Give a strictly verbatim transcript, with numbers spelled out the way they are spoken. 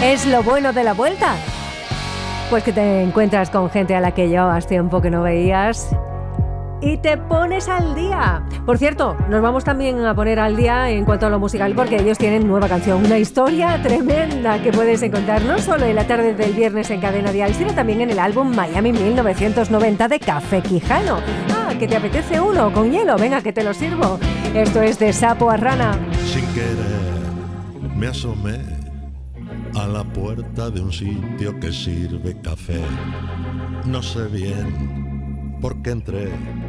Es lo bueno de la vuelta. Pues que te encuentras con gente a la que llevabas tiempo que no veías y te pones al día. Por cierto, nos vamos también a poner al día en cuanto a lo musical, porque ellos tienen nueva canción, una historia tremenda que puedes encontrar no solo en la tarde del viernes en Cadena Dial, sino también en el álbum Miami mil novecientos noventa de Café Quijano. Ah, que te apetece uno con hielo, venga que te lo sirvo. Esto es de sapo a rana. Sin querer me asomé a la puerta de un sitio que sirve café. No sé bien por qué entré,